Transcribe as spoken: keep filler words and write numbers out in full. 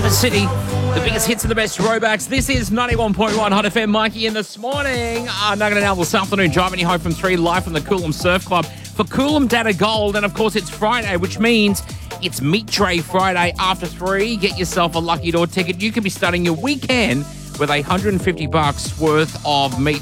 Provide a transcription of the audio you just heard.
City. The biggest hits and the best throwbacks. This is ninety-one point one Hot F M. Mikey in this morning. Uh, Nugget and Al this afternoon, driving you home from three, live from the Coolum Surf Club for Coolum Data Gold. And of course, it's Friday, which means it's Meat Tray Friday after three. Get yourself a Lucky Door ticket. You could be starting your weekend with one hundred fifty bucks worth of meat